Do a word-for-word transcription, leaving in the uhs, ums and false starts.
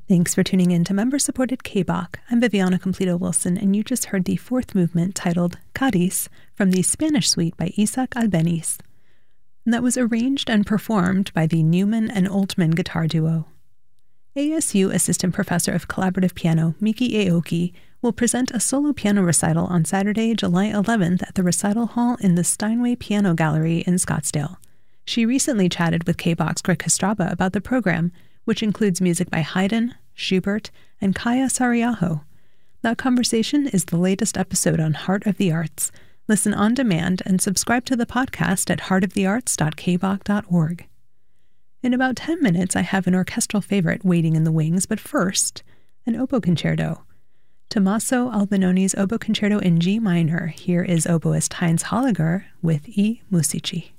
Thanks for tuning in to member-supported K-Bach. I'm Viviana Completo-Wilson, and you just heard the fourth movement titled Cádiz from the Spanish Suite by Isaac Albeniz. And that was arranged and performed by the Newman and Altman guitar duo. A S U Assistant Professor of Collaborative Piano Miki Aoki will present a solo piano recital on Saturday, July eleventh at the Recital Hall in the Steinway Piano Gallery in Scottsdale. She recently chatted with K-Bach's Greg Kostraba about the program, which includes music by Haydn, Schubert, and Kaya Sariaho. That conversation is the latest episode on Heart of the Arts. Listen on demand and subscribe to the podcast at heart of the arts dot k bach dot org. In about ten minutes, I have an orchestral favorite waiting in the wings, but first, an oboe concerto. Tommaso Albinoni's Oboe Concerto in G minor. Here is oboist Heinz Holliger with I Musici.